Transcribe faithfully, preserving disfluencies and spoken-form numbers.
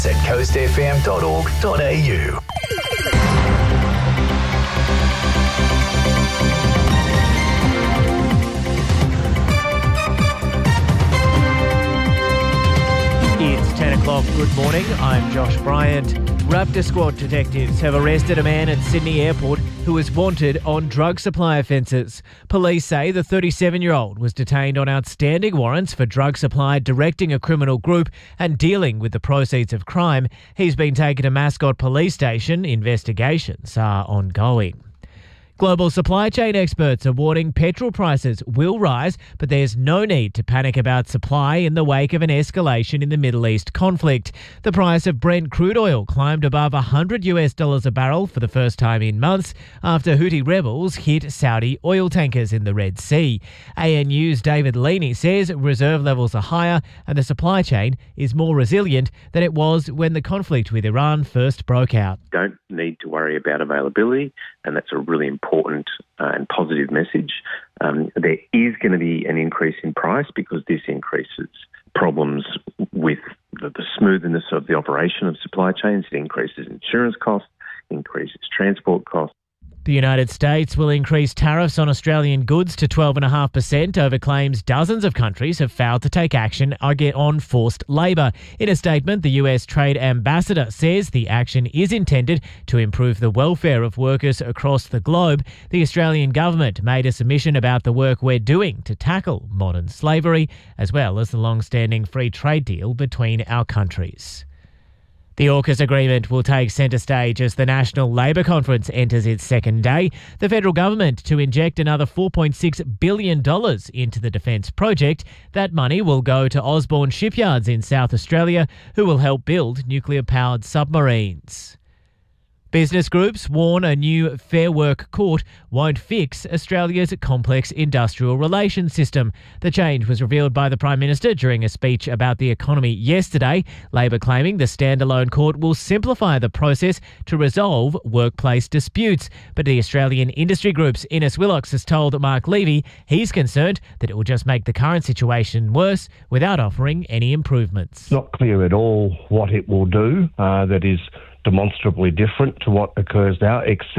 at coast f m dot org dot a u. It's ten o'clock. Good morning. I'm Josh Bryant. Raptor Squad detectives have arrested a man at Sydney Airport who is wanted on drug supply offences. Police say the thirty-seven-year-old was detained on outstanding warrants for drug supply, directing a criminal group and dealing with the proceeds of crime. He's been taken to Mascot Police Station. Investigations are ongoing. Global supply chain experts are warning petrol prices will rise, but there's no need to panic about supply in the wake of an escalation in the Middle East conflict. The price of Brent crude oil climbed above one hundred US dollars a barrel for the first time in months after Houthi rebels hit Saudi oil tankers in the Red Sea. A N U's David Leaney says reserve levels are higher and the supply chain is more resilient than it was when the conflict with Iran first broke out. Don't need to worry about availability, and that's a really important uh, and positive message. Um, there is going to be an increase in price because this increases problems with the, the smoothness of the operation of supply chains. It increases insurance costs, increases transport costs. The United States will increase tariffs on Australian goods to twelve point five percent over claims dozens of countries have failed to take action on forced labour. In a statement, the U S Trade Ambassador says the action is intended to improve the welfare of workers across the globe. The Australian government made a submission about the work we're doing to tackle modern slavery, as well as the long-standing free trade deal between our countries. The AUKUS agreement will take centre stage as the National Labour Conference enters its second day. The federal government to inject another four point six billion dollars into the defence project. That money will go to Osborne Shipyards in South Australia, who will help build nuclear-powered submarines. Business groups warn a new Fair Work court won't fix Australia's complex industrial relations system. The change was revealed by the Prime Minister during a speech about the economy yesterday. Labor claiming the standalone court will simplify the process to resolve workplace disputes. But the Australian industry group's Ines Willox has told Mark Levy he's concerned that it will just make the current situation worse without offering any improvements. Not clear at all what it will do uh, that is demonstrably different to what occurs now, except